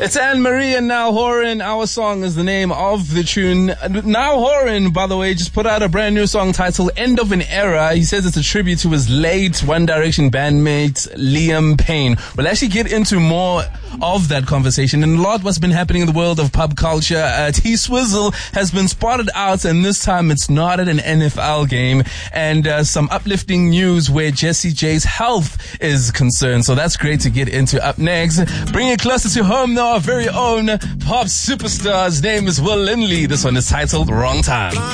It's Anne-Marie and Niall Horan. Our song is the name of the tune. Niall Horan, by the way, just put out a brand new song titled End of an Era. He says it's a tribute to his late One Direction bandmate, Liam Payne. We'll actually get into more of that conversation and a lot what's been happening in the world of pop culture. T-Swizzle has been spotted out, and this time it's not at an NFL game. And some uplifting news where Jessie J's health is concerned. So that's great to get into up next. Bring it closer to home now. Our very own pop superstar. His name is Will Lindley. This one is titled Wrong Time.